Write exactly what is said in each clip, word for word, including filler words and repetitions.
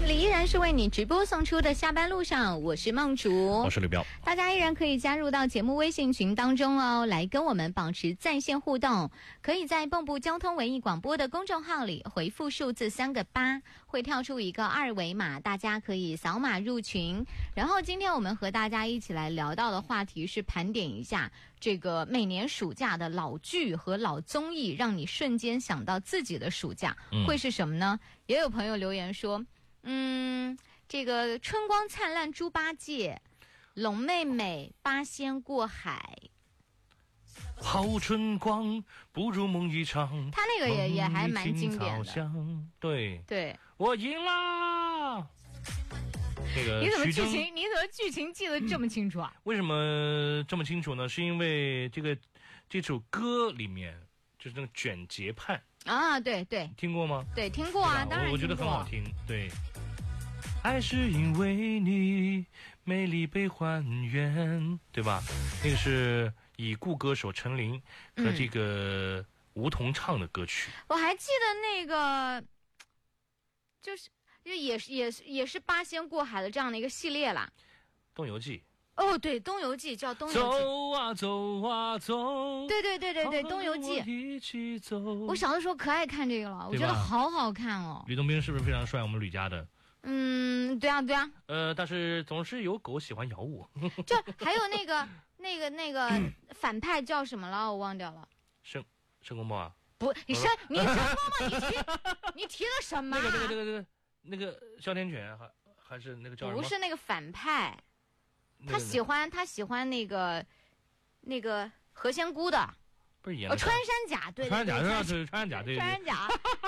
里依然是为你直播送出的下班路上，我是梦竹， 我是刘彪。 大家依然可以加入到节目微信群当中哦，来跟我们保持在线互动。可以在蚌埠交通文艺广播的公众号里回复数字三个八，会跳出一个二维码，大家可以扫码入群。然后今天我们和大家一起来聊到的话题是盘点一下这个每年暑假的老剧和老综艺，让你瞬间想到自己的暑假、嗯、会是什么呢？也有朋友留言说，嗯，这个春光灿烂猪八戒，龙妹妹八仙过海， 好春光不如梦一场。 他那个也也还蛮经典的。 对对， 我赢啦。那个你怎么剧情你怎么剧情记得这么清楚啊？ 为什么这么清楚呢？是因为这个这首歌里面就是那个卷节盼啊，对对， 听过吗？ 对，听过啊，当然听过。 我觉得很好听。对，爱是因为你美丽被还原，对吧？那个是已故歌手陈琳和这个吴彤唱的歌曲。 嗯、我还记得那个，就是就也是也是也是八仙过海的这样的一个系列啦，《 东游记》。 哦，对，《东游记》叫《东游记》。 走啊走啊走。 对对对对对，《东游记》。 一起走。 我小的时候可爱看这个了，我觉得好好看哦。 吕洞宾是不是非常帅？我们吕家的。 嗯，对啊对啊。 呃，但是总是有狗喜欢咬我。 就还有那个那个那个反派叫什么了？我忘掉了。 申申公豹啊？ 不，你申你申公豹，你提你提了什么？ 那个那个那个那个那个哮天犬还还是那个叫什么？ 不是那个反派。他喜欢他喜欢那个那个何仙姑的， 不是演哦穿山甲，对， 穿山甲是穿山甲，对， 穿山甲。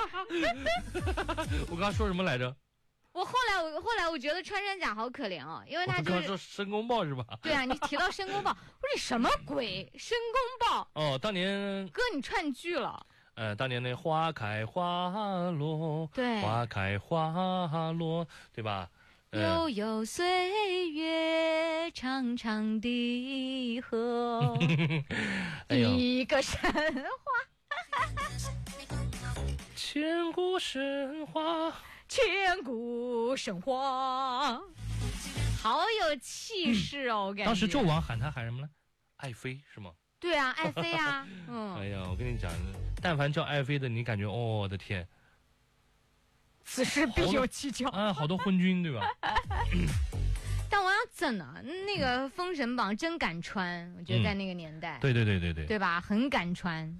我刚刚说什么来着？ 我后来我后来我觉得穿山甲好可怜哦，因为他就是我刚说申公豹是吧？ 对啊，你提到申公豹，我说你什么鬼？申公豹哦，当年哥你串剧了。 呃，当年那花开花落， 对， 花开花落，对吧？ 悠悠岁月，长长的河，哎、一个神话， 千古神话， 千古神话，好有气势哦！我感觉当时纣王喊他喊什么呢？爱妃是吗？ 对啊，爱妃啊，嗯。 哎呀，我跟你讲，但凡叫爱妃的，你感觉哦，我的天。 此事必有蹊跷啊！好多昏君，对吧？ 但我要整呢，那个《封神榜》真敢穿，我觉得在那个年代， 嗯、对对对对对， 对吧？很敢穿。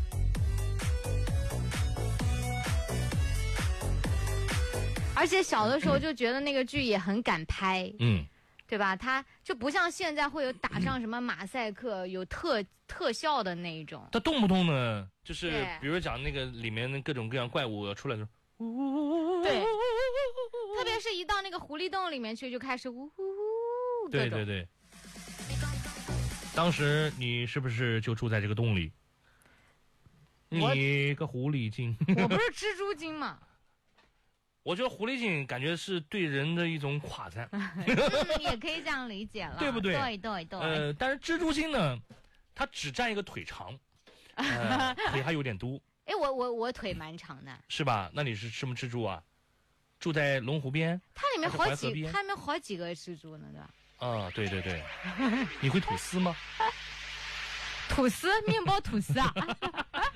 而且小的时候就觉得那个剧也很敢拍， 嗯， 对吧？它就不像现在会有打上什么马赛克、嗯、有特特效的那一种。 它动不动呢，就是比如讲那个里面的各种各样怪物出来的时候。 对，特别是一到那个狐狸洞里面去，就开始呜呜呜。 对对对。当时你是不是就住在这个洞里？你个狐狸精！ 我不是蜘蛛精吗？ 我觉得狐狸精感觉是对人的一种夸赞， 嗯、也可以这样理解了， 对不对？ 对对对。 呃，但是蜘蛛精呢，它只占一个腿长，呃、腿还有点多。 哎，我我我腿蛮长的， 是吧？那你是什么蜘蛛啊？住在龙湖边？ 它里面好几，它里面好几个蜘蛛呢，对吧？ 啊，对对对。你会吐丝吗？ 吐司，面包吐司啊。